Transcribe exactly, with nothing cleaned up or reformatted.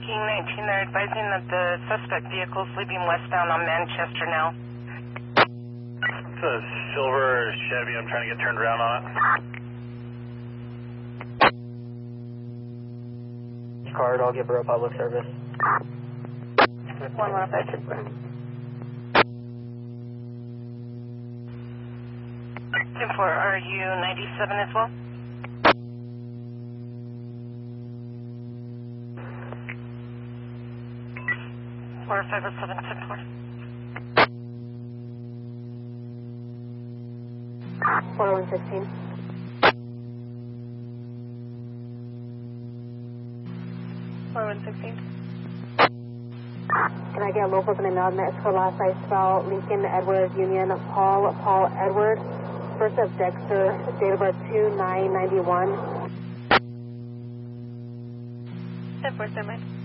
King nineteen, they're advising that the suspect vehicle is leaving westbound on Manchester now. It's a silver Chevy. I'm trying to get turned around on it. Card, I'll give her a public service. one one five two four. ten four, are you ninety-seven as well? four five oh seven ten four. four one sixteen. four one sixteen. Can I get locals in the Mexico last I spell Lincoln Edward Union Paul Paul Edward first of Dexter, date of birth two nine ninety one. ten four seven.